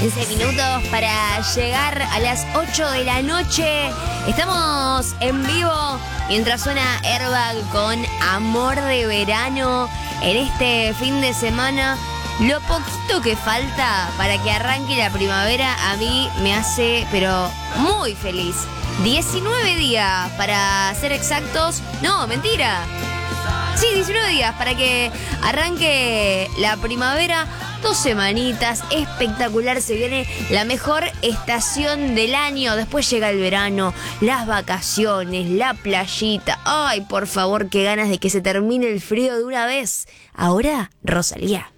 15 minutos para llegar a las 8 de la noche. Estamos en vivo mientras suena Airbag con Amor de Verano en este fin de semana. Lo poquito que falta para que arranque la primavera a mí me hace, pero muy feliz. 19 días para ser exactos. No, mentira. Sí, 19 días para que arranque la primavera. 2 semanitas, espectacular. Se viene la mejor estación del año. Después llega el verano, las vacaciones, la playita. Ay, por favor, qué ganas de que se termine el frío de una vez. Ahora, Rosalía.